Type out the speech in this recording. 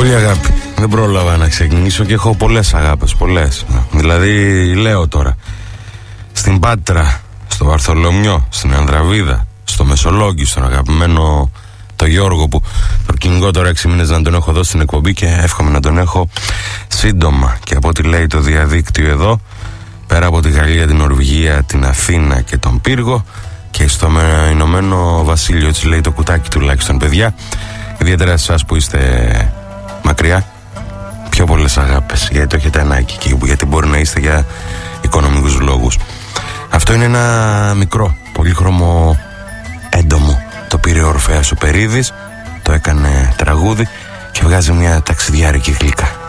Πολύ αγάπη. Δεν πρόλαβα να ξεκινήσω και έχω πολλές αγάπες, πολλές. Δηλαδή λέω τώρα, στην Πάτρα, στο Βαρθολομιό, στην Ανδραβίδα, στο Μεσολόγγι, στον αγαπημένο το Γιώργο, που το κυνηγώ τώρα 6 μήνες να τον έχω εδώ στην εκπομπή και εύχομαι να τον έχω σύντομα. Και από ό,τι λέει το διαδίκτυο εδώ, πέρα από τη Γαλλία, την Νορβηγία, την Αθήνα και τον Πύργο και στο Ηνωμένο Βασίλειο, έτσι λέει το κουτάκι τουλάχιστον, παιδιά. Ιδιαίτερα εσάς που είστε μακριά, πιο πολλές αγάπες, γιατί το έχετε ανάγκη και γιατί μπορεί να είστε για οικονομικούς λόγους. Αυτό είναι ένα μικρό, πολύχρωμο έντομο. Το πήρε ο Ορφέας ο Περίδης, το έκανε τραγούδι και βγάζει μια ταξιδιάρικη γλύκα.